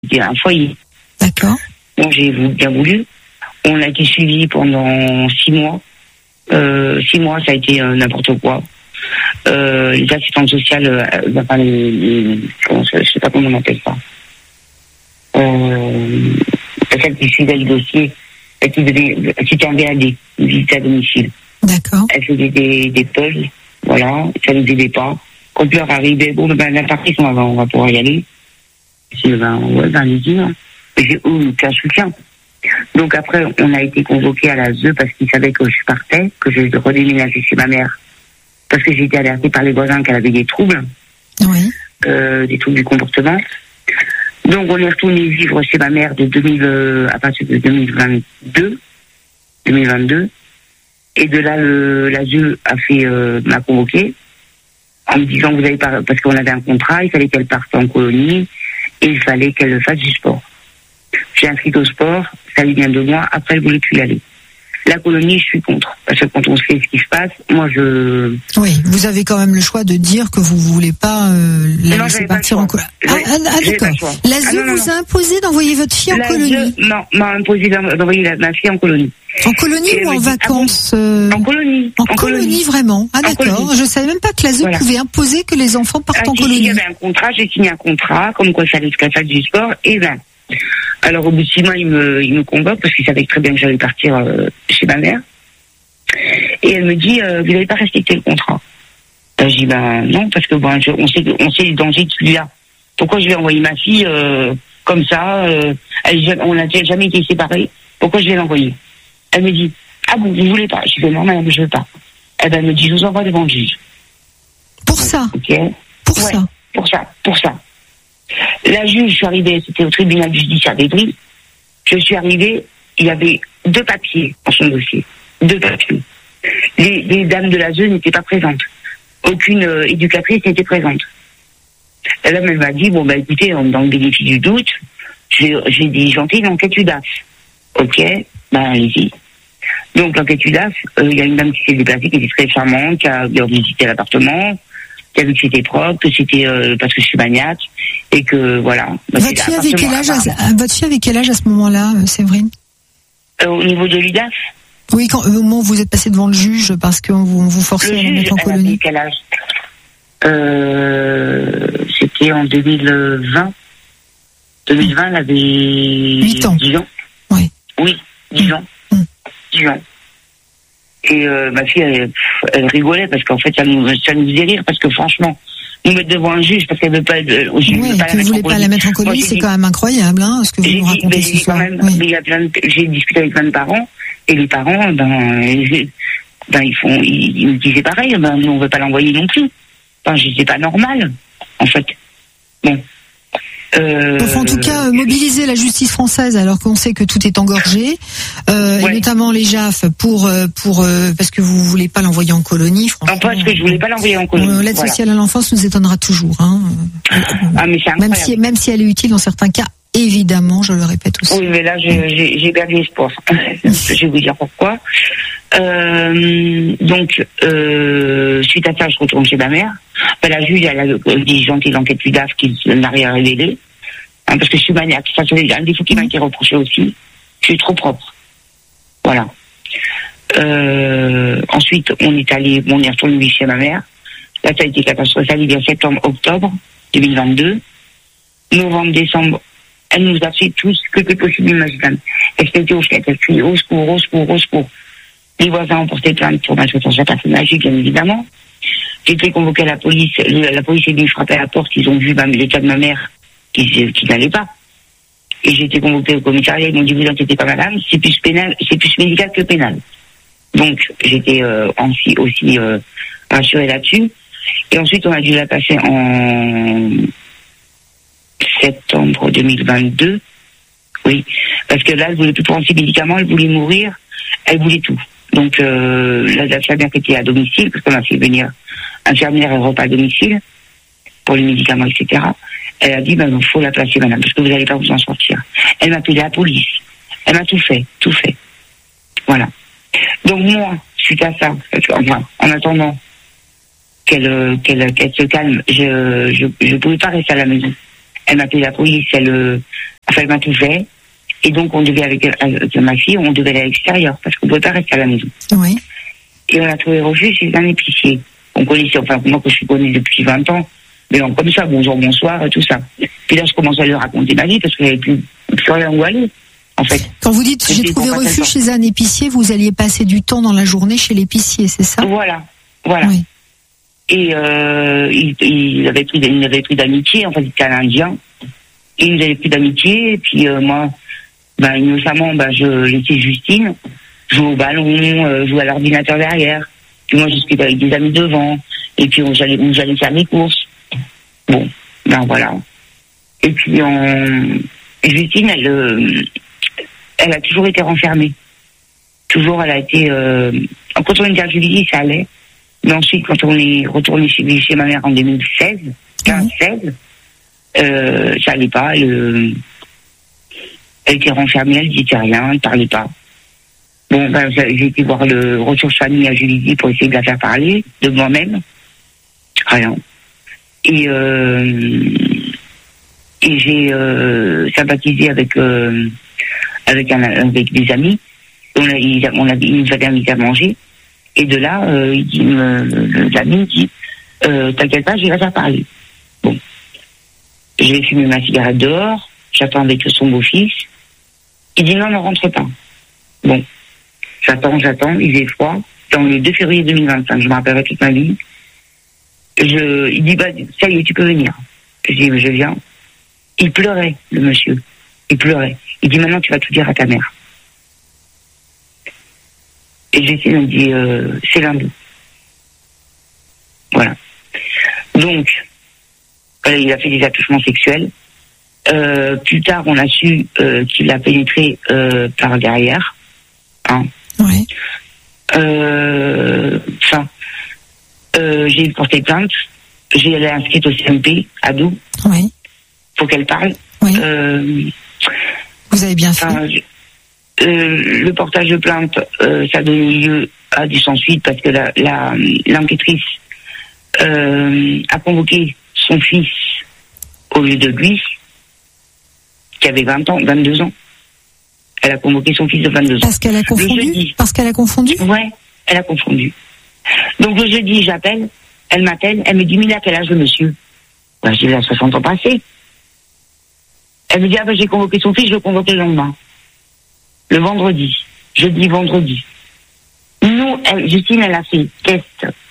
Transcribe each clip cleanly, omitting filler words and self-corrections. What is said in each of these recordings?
C'était un foyer. D'accord. Donc j'ai bien voulu. On a été suivis pendant 6 mois. 6 mois, ça a été n'importe quoi. Les assistantes sociales, enfin je sais pas comment on appelle ça. Celle qui suivait le dossier, c'était un VAD, une visite à domicile. D'accord. Elle faisait des puzzles, voilà, ça nous aidait pas. Quand l'heure arrivait, bon, la partie, on va pouvoir y aller. Allez-y, hein. J'ai aucun soutien. Donc après, on a été convoqués à la ZE parce qu'ils savaient que je partais, que je redéménageais chez ma mère. Parce que j'ai été alertée par les voisins qu'elle avait des troubles. Oui. Des troubles du comportement. Donc on est retourné vivre chez ma mère à partir de 2022. Et de là, la ZE m'a convoqué en me disant vous avez pas, parce qu'on avait un contrat, il fallait qu'elle parte en colonie et il fallait qu'elle fasse du sport. J'ai inscrit au sport, ça lui vient de moi, après elle voulait plus y aller. La colonie, je suis contre. Parce que quand on sait ce qui se passe, moi Oui, vous avez quand même le choix de dire que vous voulez pas la laisser partir en colonie. D'accord. La ZE vous a imposé d'envoyer votre fille en colonie. M'a imposé d'envoyer ma fille en colonie. En colonie ou en vacances En colonie. En colonie, vraiment. Ah d'accord. Je savais même pas que la ZE pouvait imposer que les enfants partent en colonie. Il y avait un contrat, j'ai signé un contrat, comme quoi il fallait qu'elle fasse du sport, et ben. Alors au bout de 6 mois, il me convoque parce qu'il savait très bien que j'allais partir chez ma mère. Et elle me dit, vous n'avez pas respecté le contrat. Je dis, non, parce que on sait les dangers qu'il y a. Pourquoi je vais envoyer ma fille comme ça on n'a jamais été séparés. Pourquoi je vais l'envoyer? Elle me dit, ah bon, vous voulez pas? Je dis, non, madame, je veux pas. Elle me dit, je vous envoie devant le juge. Pour ça? Ok. Pour ça? Pour ça. La juge, je suis arrivée, c'était au tribunal judiciaire d'Evry. Je suis arrivée, il y avait 2 papiers dans son dossier. 2 papiers. Les dames de la ZE n'étaient pas présentes. Aucune éducatrice n'était présente. Et là, elle m'a dit, écoutez, dans le bénéfice du doute, j'ai diligenter une enquête UDAF. Ok, allez-y. Donc, l'enquête UDAF, il y a une dame qui s'est déplacée, qui était très charmante, qui a visité l'appartement, qui a vu que c'était propre, que c'était parce que je suis maniaque, et que voilà. Votre fille avait quel âge à ce moment-là, Séverine? Au niveau de l'UDAF? Oui, au moment où vous êtes passé devant le juge parce qu'on vous forçait à la mettre en colonie. Quel âge? C'était en 2020. 2020, elle avait 8 ans. 10 ans. Oui, 10 ans. 10 ans. Et ma fille, elle rigolait parce qu'en fait, ça nous faisait rire parce que franchement, nous mettre devant un juge parce qu'elle veut pas. Que vous voulez pas la mettre en colonie, c'est quand même incroyable, hein, ce que vous nous racontez ce soir. Mais il y a j'ai discuté avec plein de parents et les parents, ils me disaient pareil. Nous on veut pas l'envoyer non plus. C'est pas normal, en fait. Bon. En tout cas, mobiliser la justice française alors qu'on sait que tout est engorgé, et notamment les JAF pour parce que vous voulez pas l'envoyer en colonie. Franchement, parce que je voulais pas l'envoyer en colonie. L'aide sociale à l'enfance nous étonnera toujours, hein. Mais c'est incroyable. Même si elle est utile dans certains cas, évidemment, je le répète aussi. Oui, mais là j'ai perdu espoir. Je vais vous dire pourquoi. Donc suite à ça, je retourne chez ma mère. La juge, elle a diligenté l'enquête UDAF qui n'a rien révélé. Parce que je suis maniaque. Ça, c'est un défaut qui m'a été reproché aussi. Je suis trop propre. Voilà. Ensuite, on est retourné chez ma mère. Là, ça a été catastrophique. Il y a septembre-octobre 2022. Novembre, décembre, elle nous a fait tout ce que c'était possible imaginable. Elle s'était aux fenêtres, elle criait au secours, au secours, au secours. Les voisins ont porté plainte pour maltraitance à personne âgée, bien évidemment. J'ai été convoqué à la police. La police est venue frapper à la porte. Ils ont vu l'état de ma mère qui n'allait pas. Et j'ai été convoqué au commissariat. Ils m'ont dit, vous inquiétez pas, madame, c'est plus pénal, c'est plus médical que pénal. Donc, j'étais aussi rassurée là-dessus. Et ensuite, on a dû la passer en septembre 2022. Oui. Parce que là, elle voulait plus prendre ses médicaments, elle voulait mourir, elle voulait tout. Donc, l'infirmière qui était à domicile, parce qu'on a fait venir infirmière et repas à domicile pour les médicaments, etc. Elle a dit, il faut la placer, madame, parce que vous n'allez pas vous en sortir. Elle m'a appelé la police. Elle m'a tout fait. Voilà. Donc moi, suite à ça, en attendant qu'elle se calme, je pouvais pas rester à la maison. Elle m'a appelé la police, elle Enfin, elle m'a tout fait. Et donc, on devait, avec ma fille, on devait aller à l'extérieur, parce qu'on ne pouvait pas rester à la maison. Oui. Et on a trouvé refuge chez un épicier. On connaissait, enfin, moi que je connais depuis 20 ans, mais bon, comme ça, bonjour, bonsoir, tout ça. Puis là, je commence à lui raconter ma vie, parce qu'il n'y avait plus rien où aller, en fait. Quand vous dites j'ai trouvé refuge chez un épicier, vous alliez passer du temps dans la journée chez l'épicier, c'est ça? Voilà. Oui. Et il avait pris d'amitié, en fait, il était un Indien. Et il avait pris d'amitié, et puis moi, innocemment, je laissais Justine jouer au ballon, jouer à l'ordinateur derrière. Puis moi, je discutais avec des amis devant. Et puis j'allais faire mes courses. Bon, voilà. Et puis Justine, elle a toujours été renfermée. Toujours, elle a été... quand on était à Julie, ça allait. Mais ensuite, quand on est retourné chez ma mère en 2016, 15-16, ça allait pas. Elle était renfermée, elle disait rien, elle parlait pas. Bon, j'ai été voir le ressources famille à Julie pour essayer de la faire parler, de moi-même. Rien. Et j'ai sympathisé avec des amis. Il nous avait invités à manger. Et de là, l'ami me dit, t'inquiète pas, je vais la faire parler. Bon. Je vais fumer ma cigarette dehors, j'attends avec son beau-fils. Il dit non, ne rentre pas. Bon. J'attends, il fait froid. Dans le 2 février 2025, je me rappellerai toute ma vie. Il dit, ça y est, tu peux venir. Je dis, je viens. Il pleurait, le monsieur. Il pleurait. Il dit, maintenant, tu vas tout dire à ta mère. Et Justine me dit, c'est lundi. Voilà. Donc, il a fait des attouchements sexuels. Plus tard, on a su qu'il l'a pénétré par derrière. Hein. Oui. J'ai porté plainte. J'ai allé inscrite au CMP à Doux. Oui. Faut qu'elle parle. Oui. Vous avez bien fait. Le portage de plainte, ça donne lieu à du sans-suite parce que l'enquêtrice a convoqué son fils au lieu de lui, qui avait 22 ans. Elle a convoqué son fils de 22 ans. Parce qu'elle a confondu? Ouais, elle a confondu. Donc le jeudi, j'appelle, elle m'appelle, elle me dit, mais il a quel âge le monsieur? Je dis, il a 60 ans passés. Elle me dit, j'ai convoqué son fils, je le convoquais le lendemain. Le vendredi. Jeudi, vendredi. Nous, Justine, elle a fait test.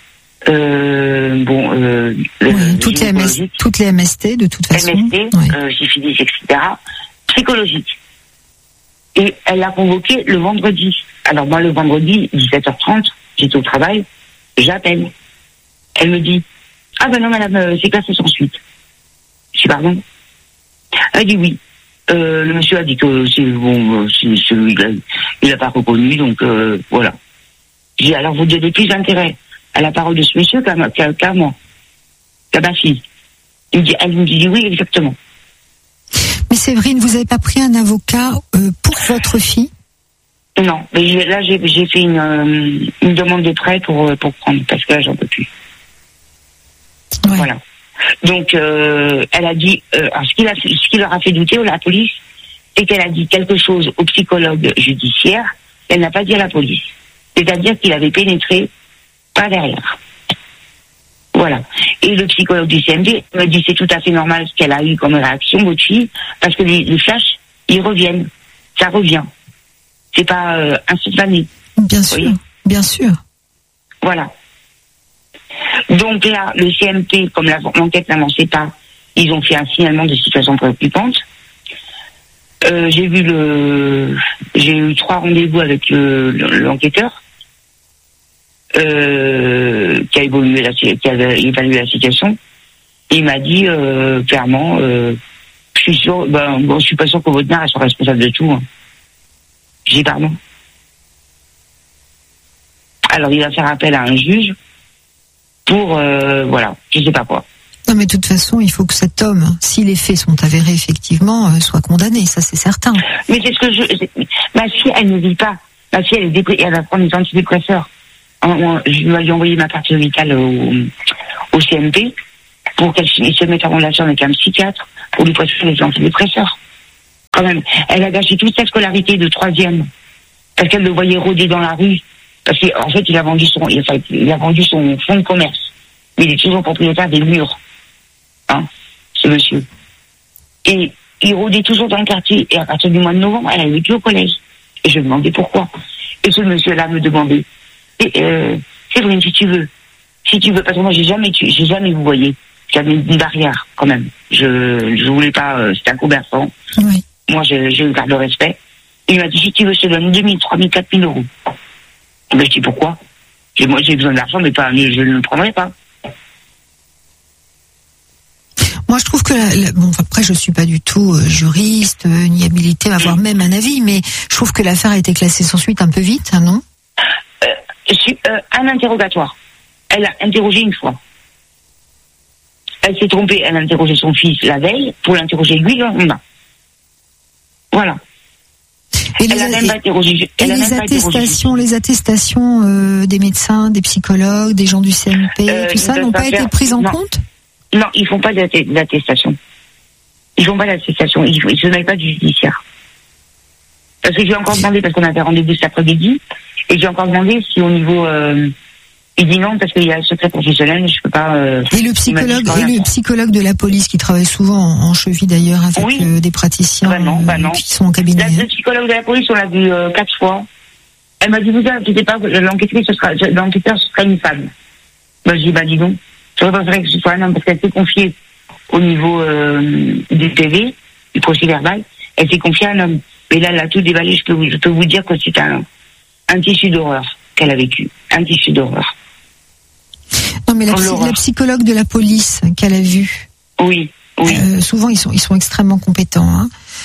Toutes les MST, de toute façon. MST, syphilis, etc. Psychologique. Et elle l'a convoqué le vendredi. Alors moi, le vendredi, 17h30, j'étais au travail, j'appelle. Elle me dit, non madame, c'est classé sans suite. Je dis, pardon? Elle dit oui. Le monsieur a dit que c'est bon, il l'a pas reconnu, donc voilà. J'ai dit, alors vous donnez plus d'intérêt à la parole de ce monsieur qu'à moi, qu'à ma fille. Elle me dit oui, exactement. Mais Séverine, vous n'avez pas pris un avocat pour votre fille? Non, mais là j'ai fait une demande de prêt pour prendre, parce que là j'en peux plus. Ouais. Voilà. Donc, elle a dit, ce qui leur a fait douter, la police, c'est qu'elle a dit quelque chose au psychologue judiciaire, elle n'a pas dit à la police. C'est-à-dire qu'il avait pénétré par derrière. Voilà. Et le psychologue du CMD me dit, c'est tout à fait normal ce qu'elle a eu comme réaction, votre fille, parce que les flashs, ils reviennent. Ça revient. C'est pas instantané. Bien sûr, bien sûr. Voilà. Donc là, le CMP, comme l'enquête n'avançait pas, ils ont fait un signalement de situation préoccupante. J'ai eu 3 rendez-vous avec l'enquêteur qui a évalué la situation. Il m'a dit clairement, je suis sûr, je suis pas sûr que votre mère soit responsable de tout. Hein. J'ai dit pardon. Alors il va faire appel à un juge. Pour, je sais pas quoi. Non, mais de toute façon, il faut que cet homme, si les faits sont avérés effectivement, soit condamné, ça c'est certain. Mais c'est ce que ma fille, elle ne vit pas. Ma fille, elle va prendre des antidépresseurs. Je lui ai envoyé ma carte vitale au CMP pour qu'elle se mette en relation avec un psychiatre pour lui prescrire les antidépresseurs. quand même. Elle a gâché toute sa scolarité de 3e. Parce qu'elle le voyait rôder dans la rue. Parce qu'en fait, il a vendu son fonds de commerce. Mais il est toujours propriétaire des murs. Hein, ce monsieur. Et il rôdait toujours dans le quartier. Et à partir du mois de novembre, elle n'allait plus au collège. Et je me demandais pourquoi. Et ce monsieur-là me demandait, Séverine, si tu veux, parce que moi j'ai jamais vous voyez, j'avais une barrière quand même. Je voulais pas, c'était un commerçant. Oui. Moi je garde le respect. Il m'a dit, si tu veux, je te donne 2 000, 3 000, 4 000 euros. Ben, je dis pourquoi? Moi j'ai besoin d'argent, mais pas, je ne le prendrai pas. Moi, je trouve que bon, après, je suis pas du tout juriste ni habilité à avoir même un avis, mais je trouve que l'affaire a été classée sans suite un peu vite, hein, non? Un interrogatoire. Elle a interrogé une fois. Elle s'est trompée. Elle a interrogé son fils la veille pour l'interroger lui le lendemain. Voilà. Et les attestations des médecins, des psychologues, des gens du CNP, tout ça n'ont pas été prises en compte? Non, ils font pas d'attestation. Ils font pas d'attestation. Ils se mêlent pas du judiciaire. Parce que j'ai encore demandé, parce qu'on avait rendez-vous cet après-midi, et j'ai encore demandé si au niveau... il dit non, parce qu'il y a le secret professionnel, je peux pas... Et le psychologue de la police, qui travaille souvent en cheville d'ailleurs, avec des praticiens qui sont en cabinet. Le psychologue de la police, on l'a vu 4 fois. Elle m'a dit, vous inquiétez pas, l'enquêteur, ce sera une femme. Ben, je dis, dis donc. Je préférerais que ce soit un homme, parce qu'elle s'est confiée au niveau du PV, du procès verbal, elle s'est confiée à un homme. Mais là, elle a tout déballé, je peux vous dire que c'est un tissu d'horreur qu'elle a vécu. Un tissu d'horreur. Non, mais la psychologue de la police qu'elle a vue. Oui. Souvent, ils sont extrêmement compétents. Hein.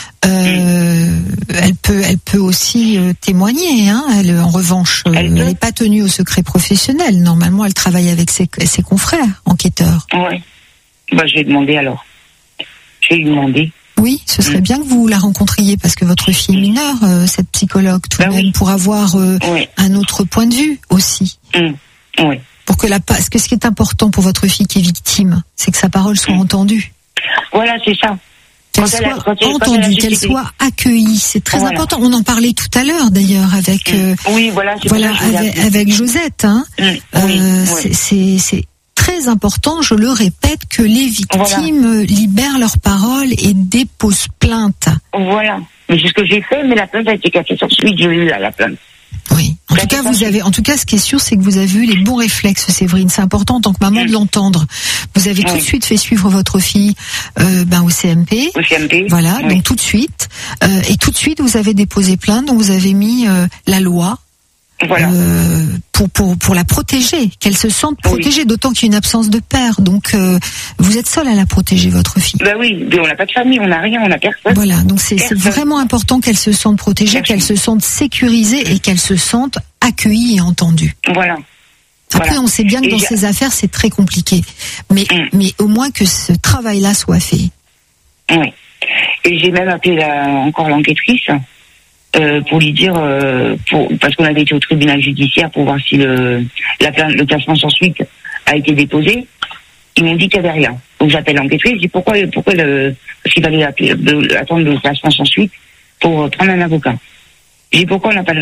Elle peut aussi témoigner. Hein. Elle, en revanche, elle n'est pas tenue au secret professionnel. Normalement, elle travaille avec ses confrères enquêteurs. Oui. Je vais demander alors. Je vais lui demander. Oui, ce serait bien que vous la rencontriez, parce que votre fille est mineure, cette psychologue, tout de même, pour avoir un autre point de vue aussi. Oui. Pour que parce que ce qui est important pour votre fille qui est victime, c'est que sa parole soit entendue. Voilà, c'est ça. Qu'elle soit entendue, qu'elle soit accueillie, c'est très important. On en parlait tout à l'heure d'ailleurs avec avec Josette. Hein. C'est très important, je le répète, que les victimes libèrent leur parole et déposent plainte. Voilà. Mais c'est ce que j'ai fait, mais la plainte a été cassée sur suite, j'ai eu la plainte. Oui. En tout cas, ce qui est sûr, c'est que vous avez eu les bons réflexes, Séverine. C'est important en tant que maman de l'entendre. Vous avez tout de suite fait suivre votre fille, au CMP. Au CMP. Voilà. Donc tout de suite. Et tout de suite, vous avez déposé plainte, donc vous avez mis la loi. Voilà. Pour la protéger, qu'elle se sente protégée, d'autant qu'il y a une absence de père. Donc vous êtes seule à la protéger, votre fille. Oui, on n'a pas de famille, on n'a rien, on n'a personne. Voilà, donc c'est vraiment important qu'elle se sente protégée, qu'elle se sente sécurisée et qu'elle se sente accueillie et entendue. Voilà. Après, on sait bien que dans ces affaires, c'est très compliqué. Mais au moins que ce travail-là soit fait. Oui. Et j'ai même appelé encore l'enquêtrice. Pour lui dire, parce qu'on avait été au tribunal judiciaire pour voir si le classement sans suite a été déposé. Ils m'ont dit qu'il n'y avait rien. Donc j'appelle l'enquêtrice, je dis pourquoi parce qu'il fallait attendre le classement sans suite pour prendre un avocat. Je dis pourquoi on n'a pas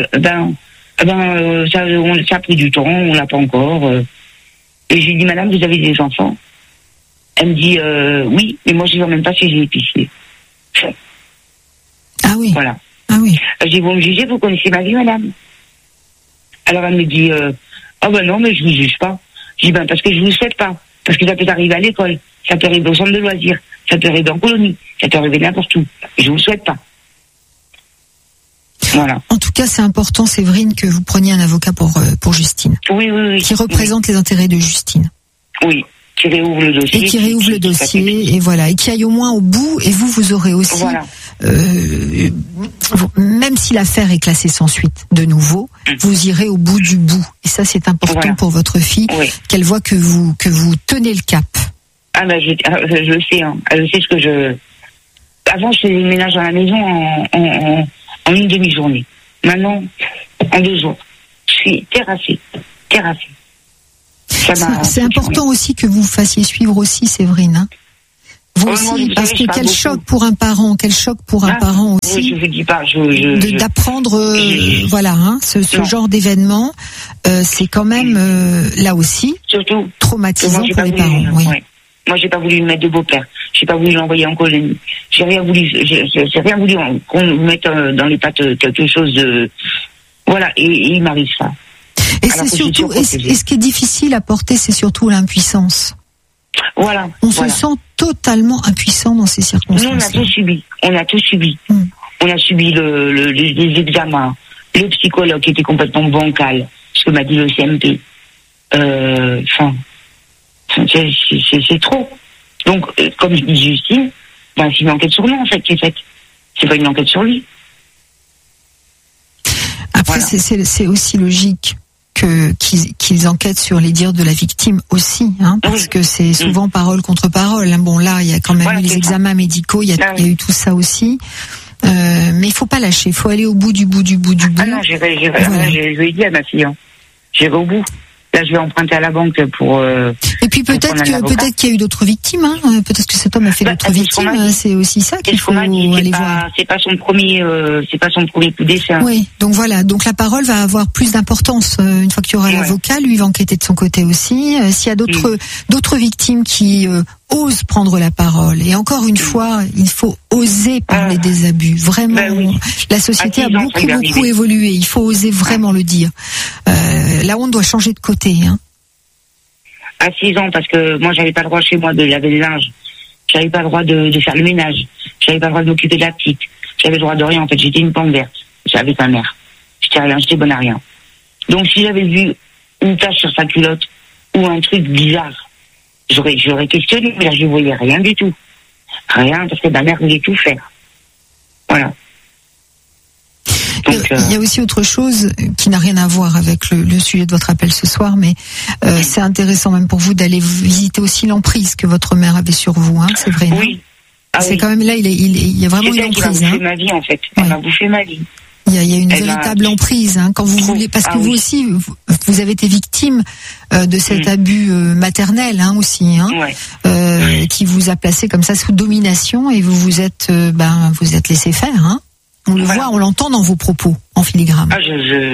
ça a pris du temps, on l'a pas encore. Et je lui dis, madame, vous avez des enfants? Elle me dit oui, mais moi je ne sais même pas si j'ai épicier. Ah oui. Voilà. Ah oui. Je dis, vous me jugez, vous connaissez ma vie, madame? Alors elle me dit, non, mais je vous juge pas. Je dis, parce que je vous souhaite pas. Parce que ça peut arriver à l'école, ça peut arriver au centre de loisirs, ça peut arriver en colonie, ça peut arriver n'importe où. Je vous souhaite pas. Voilà. En tout cas, c'est important, Séverine, que vous preniez un avocat pour Justine. Oui. Qui représente les intérêts de Justine. Oui. Qui réouvre le dossier. Et qui réouvre le dossier, et voilà. Et qui aille au moins au bout, et vous aurez aussi, même si l'affaire est classée sans suite, de nouveau, vous irez au bout du bout. Et ça, c'est important pour votre fille, qu'elle voit que vous tenez le cap. Ah, je le sais, hein. Je sais ce que avant, je faisais le ménage dans la maison en une demi-journée. Maintenant, en 2 jours. Je suis terrassée. C'est important aussi que vous fassiez suivre aussi, Séverine. Hein. Vous aussi, parce que quel choc pour un parent aussi. Oui, je vous dis pas, d'apprendre, voilà, hein, ce genre d'événement, c'est quand même là aussi surtout traumatisant pour les parents. Oui. Ouais. Moi, j'ai pas voulu le mettre de beau-père. J'ai pas voulu l'envoyer en colonie. J'ai rien voulu qu'on nous mette dans les pattes quelque chose de, voilà. Et il m'arrive ça. Et c'est surtout, et ce qui est difficile à porter, c'est surtout l'impuissance. Voilà. On se sent totalement impuissant dans ces circonstances. Nous, on a tout subi. On a subi les examens, le psychologue qui était complètement bancal, ce que m'a dit le CMP. C'est trop. Donc, comme je dis Justine, c'est une enquête sur nous, en fait, qui est faite. C'est pas une enquête sur lui. Après, voilà. C'est aussi logique qu'ils enquêtent sur les dires de la victime aussi, hein, parce que c'est souvent parole contre parole. Hein. Bon, là, il y a quand même eu les examens médicaux, il y a eu tout ça aussi. Mais il faut pas lâcher, il faut aller au bout du bout. Ah non, je lui ai dit à ma fille, hein. J'irai au bout. Là, je vais emprunter à la banque pour. Et puis peut-être qu'il y a eu d'autres victimes. Hein. Peut-être que cet homme a fait d'autres victimes. C'est aussi ça qu'il faut aller voir. C'est pas son premier coup d'essai. Oui. Donc voilà. Donc la parole va avoir plus d'importance une fois qu'il y aura l'avocat. Lui, il va enquêter de son côté aussi. S'il y a d'autres victimes qui osent prendre la parole. Et encore une fois, il faut oser parler des abus. Vraiment, la société a beaucoup évolué. Il faut oser vraiment le dire. Là, on doit changer de côté. Hein. À 6 ans, parce que moi, j'avais pas le droit chez moi de laver le linge. J'avais pas le droit de faire le ménage. J'avais pas le droit de m'occuper de la petite. J'avais le droit de rien. En fait, j'étais une plante verte. J'avais sa mère. J'étais bonne à rien. Donc, si j'avais vu une tache sur sa culotte ou un truc bizarre, j'aurais questionné, mais là, je voyais rien du tout. Rien, parce que ma mère voulait tout faire. Voilà. Donc, il y a aussi autre chose qui n'a rien à voir avec le sujet de votre appel ce soir, mais c'est intéressant même pour vous d'aller visiter aussi l'emprise que votre mère avait sur vous, hein, c'est vrai. Oui. C'est quand même là, il y a vraiment une emprise. Elle m'a bouffé ma vie, en fait. Elle m'a bouffé ma vie. Il y a une véritable emprise, hein, quand vous voulez, parce que vous aussi, vous avez été victime de cet abus maternel, hein, aussi, hein, qui vous a placé comme ça sous domination et vous êtes laissé faire, hein. On le voit, on l'entend dans vos propos, en filigrane. Ah,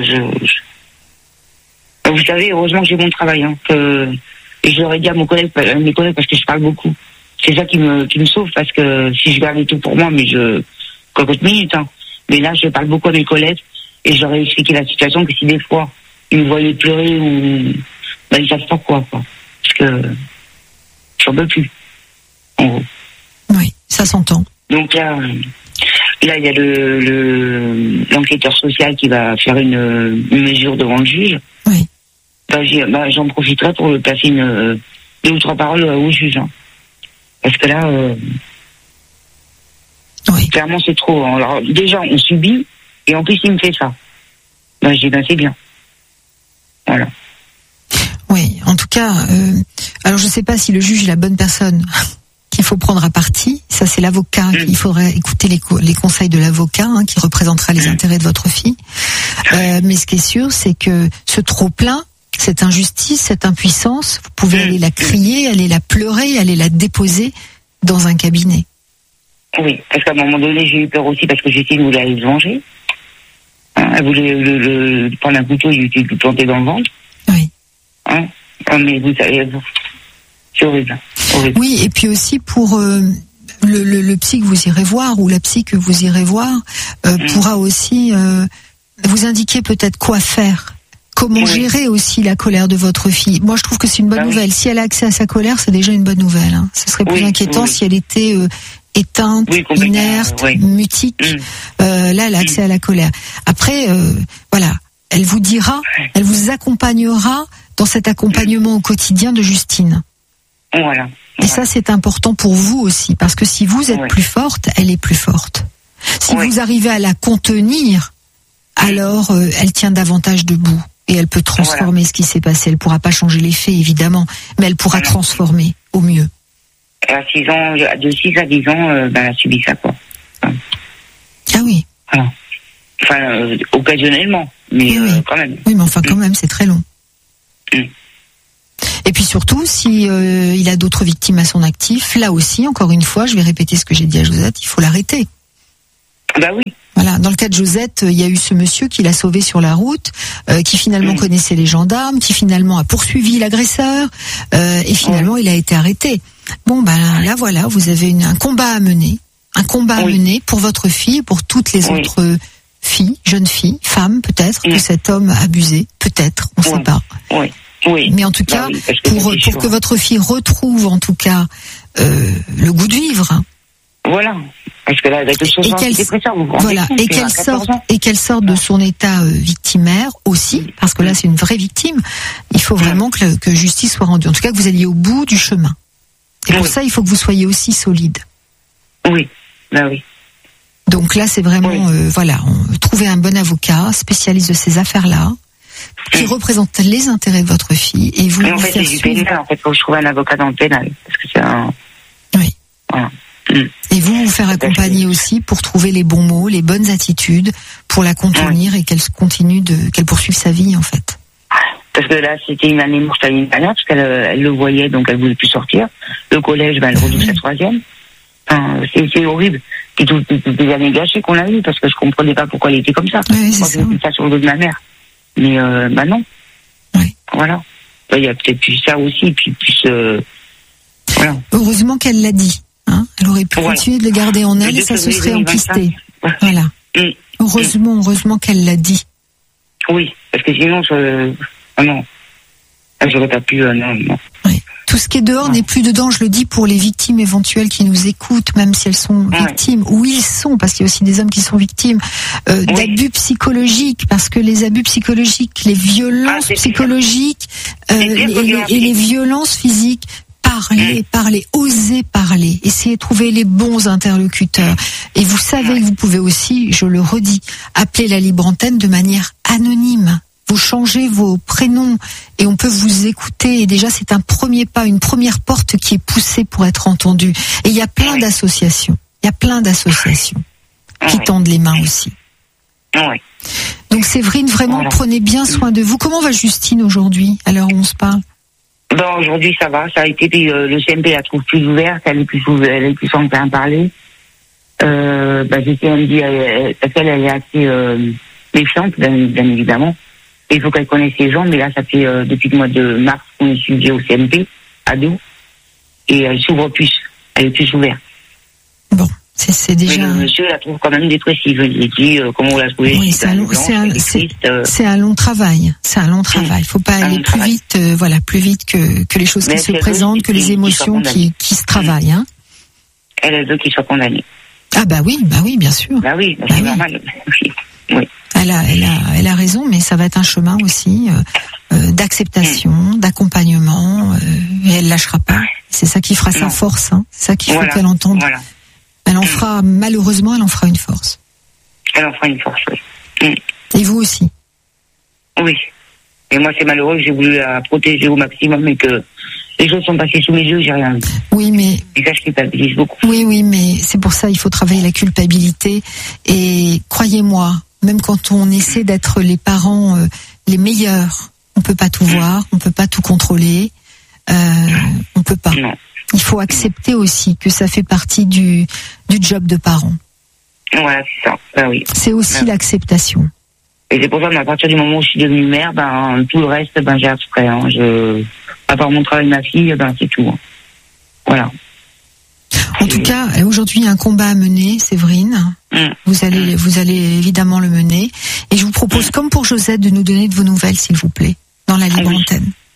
vous savez, heureusement que j'ai mon travail, hein, et je l'aurais dit à mes collègues parce que je parle beaucoup. C'est ça qui me sauve, parce que si je gardais tout pour moi, mais cocotte minute, hein. Mais là, je parle beaucoup à mes collègues, et je leur ai expliqué la situation, que si des fois, ils me voyaient pleurer, ou, ils savent pas quoi. Parce que, j'en peux plus. En gros. Oui, ça s'entend. Donc là, il y a l'enquêteur social qui va faire une mesure devant le juge. Oui. J'en profiterai pour passer 2 ou 3 paroles au juge. Hein. Parce que là, clairement, c'est trop. Alors, déjà, on subit, et en plus, il me fait ça. Je dis, c'est bien. Voilà. Oui, en tout cas, alors je ne sais pas si le juge est la bonne personne qu'il faut prendre à partie. Ça, c'est l'avocat. Il faudrait écouter les conseils de l'avocat, hein, qui représentera les intérêts de votre fille. Mais ce qui est sûr, c'est que ce trop-plein, cette injustice, cette impuissance, vous pouvez aller la crier, aller la pleurer, aller la déposer dans un cabinet. Oui, parce qu'à un moment donné, j'ai eu peur aussi, parce que Justine voulait aller se venger. Hein, elle voulait prendre un couteau et lui planter dans le ventre. Oui. Hein, mais vous savez, c'est horrible. Oui, et puis aussi pour le psy que vous irez voir, ou la psy que vous irez voir, pourra aussi vous indiquer peut-être quoi faire. Comment gérer aussi la colère de votre fille. Moi, je trouve que c'est une bonne nouvelle. Si elle a accès à sa colère, c'est déjà une bonne nouvelle. Hein. Ce serait plus inquiétant si elle était éteinte, inerte, mutique. Là, elle a accès à la colère. Après, voilà, elle vous dira, elle vous accompagnera dans cet accompagnement au quotidien de Justine. Voilà. Et ça, c'est important pour vous aussi, parce que si vous êtes plus forte, elle est plus forte. Si vous arrivez à la contenir, alors elle tient davantage debout. Et elle peut transformer ce qui s'est passé. Elle pourra pas changer les faits, évidemment, mais elle pourra transformer au mieux. À 6 ans, de 6 à 10 ans, elle a subi ça, quoi. Ah oui. Voilà. Enfin, occasionnellement, mais quand même. Oui, mais enfin, quand même, c'est très long. Et Et puis surtout, si il a d'autres victimes à son actif, là aussi, encore une fois, je vais répéter ce que j'ai dit à Josette, il faut l'arrêter. Bah oui. Voilà, dans le cas de Josette, il y a eu ce monsieur qui l'a sauvé sur la route, qui finalement connaissait les gendarmes, qui finalement a poursuivi l'agresseur, et finalement il a été arrêté. Bon, là voilà, vous avez un combat à mener. Un combat à mener pour votre fille et pour toutes les autres filles, jeunes filles, femmes peut-être, que cet homme a abusé, peut-être, on ne sait pas. Oui. Mais en tout cas, pour que votre fille retrouve en tout cas le goût de vivre. Voilà. Parce que là, avec et qu'elle sorte de son état victimaire aussi, parce que là c'est une vraie victime. Il faut vraiment que justice soit rendue. En tout cas, que vous alliez au bout du chemin. Et pour ça, il faut que vous soyez aussi solide. Oui, oui. Donc là, c'est vraiment, trouver un bon avocat, spécialiste de ces affaires-là, qui représente les intérêts de votre fille, et vous. Mais en fait, c'est du pénal. En fait, faut que je trouve un avocat dans le pénal, parce que c'est un. Oui. Voilà. Et vous faire accompagner aussi pour trouver les bons mots, les bonnes attitudes, pour la contenir et qu'elle qu'elle poursuive sa vie, en fait. Parce que là, c'était une année morte l'année dernière, parce qu'elle le voyait, donc elle voulait plus sortir. Le collège, elle redouble sa troisième. Enfin, c'est horrible. C'est toutes les années gâchées qu'on a eues, parce que je comprenais pas pourquoi elle était comme ça. Oui, c'est ça. Moi, ça sur le dos de ma mère. Mais, non. Oui. Voilà. Il y a peut-être plus ça aussi, puis plus, voilà. Heureusement qu'elle l'a dit. Hein, elle aurait pu continuer de le garder en elle et ça se serait enquisté. Voilà. Heureusement qu'elle l'a dit. Oui, parce que sinon, non. J'aurais pas pu, non. Oui. Tout ce qui est dehors n'est plus dedans, je le dis pour les victimes éventuelles qui nous écoutent, même si elles sont victimes, ou ils sont, parce qu'il y a aussi des hommes qui sont victimes, d'abus psychologiques, parce que les abus psychologiques, les violences psychologiques, et les violences physiques, parlez, osez parler, essayez de trouver les bons interlocuteurs. Et vous savez que vous pouvez aussi, je le redis, appeler la libre antenne de manière anonyme. Vous changez vos prénoms et on peut vous écouter. Et déjà, c'est un premier pas, une première porte qui est poussée pour être entendue. Et il y a plein d'associations. Qui tendent les mains aussi. Donc Séverine, vraiment, prenez bien soin de vous. Comment va Justine aujourd'hui, à l'heure où on se parle? Aujourd'hui, ça va. Ça a été, le CMP la trouve plus ouverte. Elle est plus enclin à parler. J'essaie de dire, parce qu'elle est assez méfiante, bien évidemment. Et il faut qu'elle connaisse les gens, mais là, ça fait depuis le mois de mars qu'on est suivi au CMP, ado, et elle s'ouvre plus. Elle est plus ouverte. Bon, c'est déjà... Mais le monsieur la trouve quand même dépressive. Il dit, comment vous la trouvez? Oui, c'est un long travail. Il faut pas aller plus vite, plus vite que les choses qui se présentent, que les émotions qui se travaillent, hein. Elle veut qu'il soit condamné. Ah oui, bien sûr. C'est normal. Oui. Elle a raison, mais ça va être un chemin aussi d'acceptation, d'accompagnement, et elle lâchera pas. C'est ça qui fera sa force, hein. C'est ça qu'il faut qu'elle entende. Voilà. Elle en fera une force. Elle en fera une force, oui. Et vous aussi. Oui. Et moi, c'est malheureux que j'ai voulu la protéger au maximum et que les choses sont passées sous mes yeux, j'ai rien vu. Oui, mais... Et ça, je culpabilise beaucoup. Oui, mais c'est pour ça, il faut travailler la culpabilité. Et croyez-moi, même quand on essaie d'être les parents les meilleurs, on peut pas tout voir, on peut pas tout contrôler, on peut pas. Non. Il faut accepter aussi que ça fait partie du job de parent. Voilà, c'est ça. Oui. C'est aussi l'acceptation. Et c'est pour ça qu'à partir du moment où je suis devenue mère, tout le reste, j'ai abstrait. À part mon travail, ma fille, c'est tout. Hein. Voilà. En tout cas, aujourd'hui, il y a un combat à mener, Séverine. Vous allez évidemment le mener. Et je vous propose, comme pour Josette, de nous donner de vos nouvelles, s'il vous plaît, dans la libre antenne.